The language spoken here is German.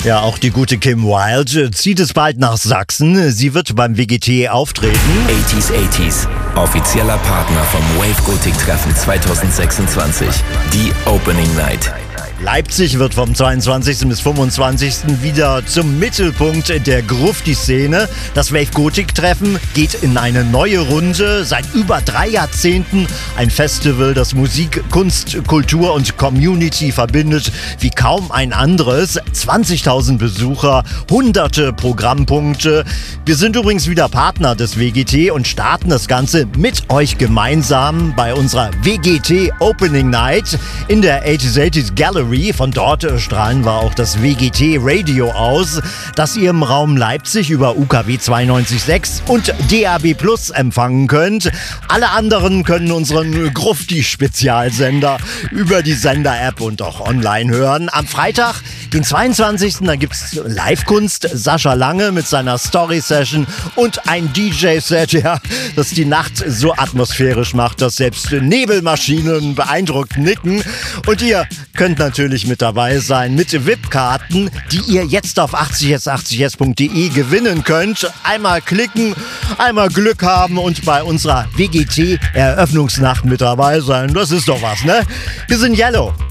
Ja, auch die gute Kim Wilde zieht es bald nach Sachsen. Sie wird beim WGT auftreten. 80s, offizieller Partner vom Wave Gothic Treffen 2026. Die Opening Night. Leipzig wird vom 22. bis 25. wieder zum Mittelpunkt der Grufti-Szene. Das Wave Gothic Treffen geht in eine neue Runde. Seit über 3 Jahrzehnten ein Festival, das Musik, Kunst, Kultur und Community verbindet wie kaum ein anderes. 20.000 Besucher, hunderte Programmpunkte. Wir sind übrigens wieder Partner des WGT und starten das Ganze mit euch gemeinsam bei unserer WGT Opening Night in der 80s Gallery. Von dort strahlen wir auch das WGT Radio aus, das ihr im Raum Leipzig über UKW 92.6 und DAB Plus empfangen könnt. Alle anderen können unseren Grufti-Spezialsender über die Sender-App und auch online hören. Am Freitag, den 22. da gibt es Live-Kunst, Sascha Lange mit seiner Story-Session und ein DJ-Set, ja, das die Nacht so atmosphärisch macht, dass selbst Nebelmaschinen beeindruckt nicken. Und ihr könnt natürlich mit dabei sein mit VIP-Karten, die ihr jetzt auf 80s80s.de gewinnen könnt. Einmal klicken, einmal Glück haben und bei unserer WGT-Eröffnungsnacht mit dabei sein. Das ist doch was, ne? Wir sind Yellow.